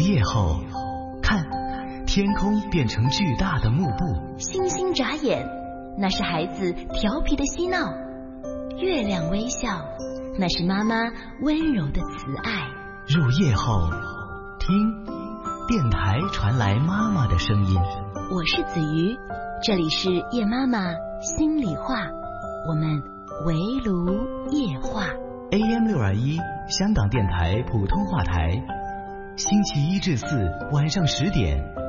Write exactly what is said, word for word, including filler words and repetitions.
夜后，看，天空变成巨大的幕布。 星星眨眼，那是孩子调皮的嬉闹；月亮微笑，那是妈妈温柔的慈爱。 入夜后，听，电台传来妈妈的声音。 我是子瑜，这里是夜妈妈心里话，我们围炉夜话。 A M 六二一，香港电台普通话台，星期一至四晚上十点。